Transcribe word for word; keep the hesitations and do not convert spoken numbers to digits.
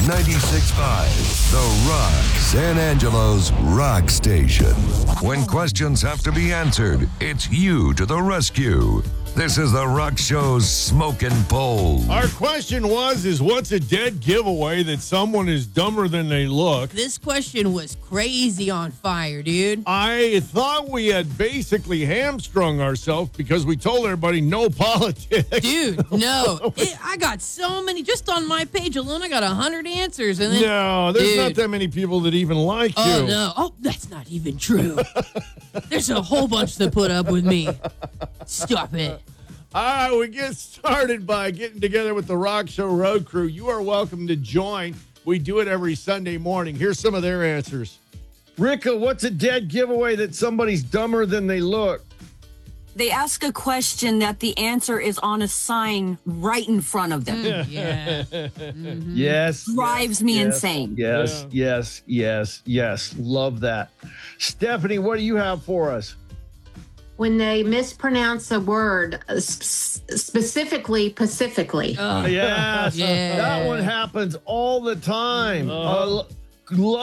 ninety-six point five, The Rock, San Angelo's rock station. When questions have to be answered, it's you to the rescue. This is The Rock Show's Smoking Poll. Our question was, is what's a dead giveaway that someone is dumber than they look? This question was crazy on fire, dude. I thought we had basically hamstrung ourselves because we told everybody no politics. Dude, no. It, I got so many. Just on my page alone, I got one hundred answers. And then, No, there's dude, not that many people that even like you. Oh, no. Oh, that's not even true. There's a whole bunch that put up with me. Stop it. All right, we get started by getting together with the Rock Show Road Crew. You are welcome to join. We do it every Sunday morning. Here's some of their answers. Ricka, what's a dead giveaway that somebody's dumber than they look? They ask a question that the answer is on a sign right in front of them. Mm, yeah. Mm-hmm. Yes. Drives yes, me yes, insane. Yes, Yeah. yes, yes, yes. Love that. Stephanie, what do you have for us? When they mispronounce a word, uh, sp- specifically Pacifically. Oh, Yes. yeah. That one happens all the time. Uh, Uh, love